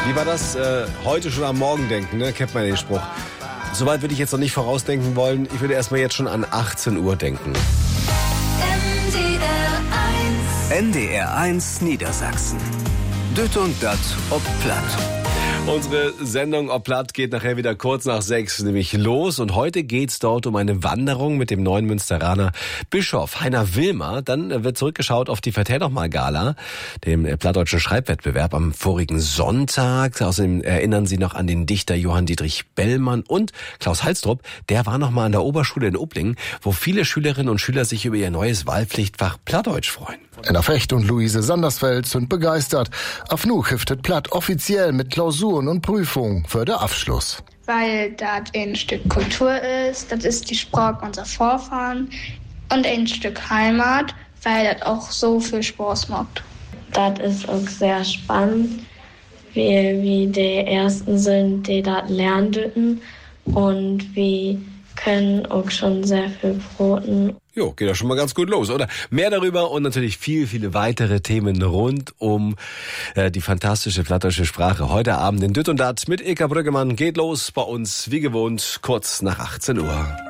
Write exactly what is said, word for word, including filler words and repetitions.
Wie war das? Äh, heute schon am Morgen denken, ne? Kennt man den Spruch. Soweit würde ich jetzt noch nicht vorausdenken wollen. Ich würde erstmal jetzt schon an achtzehn Uhr denken. N D R eins Niedersachsen. Düt und Dat ob Platt. Unsere Sendung Ob Platt geht nachher wieder kurz nach sechs nämlich los. Und heute geht's dort um eine Wanderung mit dem neuen Münsteraner Bischof Heiner Wilmer. Dann wird zurückgeschaut auf die Vertell doch mal Gala, dem plattdeutschen Schreibwettbewerb am vorigen Sonntag. Außerdem erinnern Sie noch an den Dichter Johann Dietrich Bellmann und Klaus Halstrup. Der war noch mal an der Oberschule in Ubling, wo viele Schülerinnen und Schüler sich über ihr neues Wahlpflichtfach Plattdeutsch freuen. Enna Fecht und Luise Sandersfeld sind begeistert. Afnu hiftet Platt offiziell mit Klausuren und Prüfungen für den Abschluss. Weil das ein Stück Kultur ist, das ist die Sprache unserer Vorfahren und ein Stück Heimat, weil das auch so viel Spaß macht. Das ist auch sehr spannend, wie, wie die Ersten sind, die das lernen dürfen und wir können auch schon sehr viel broten. Jo, geht ja schon mal ganz gut los, oder? Mehr darüber und natürlich viele, viele weitere Themen rund um äh, die fantastische plattdeutsche Sprache. Heute Abend in Düt und Dat mit Ilka Brüggemann geht los bei uns, wie gewohnt, kurz nach achtzehn Uhr.